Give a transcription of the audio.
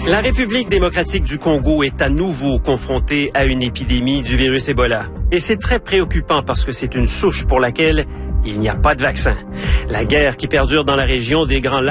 La République démocratique du Congo est à nouveau confrontée à une épidémie du virus Ebola. Et c'est très préoccupant parce que c'est une souche pour laquelle il n'y a pas de vaccin. La guerre qui perdure dans la région des Grands Lacs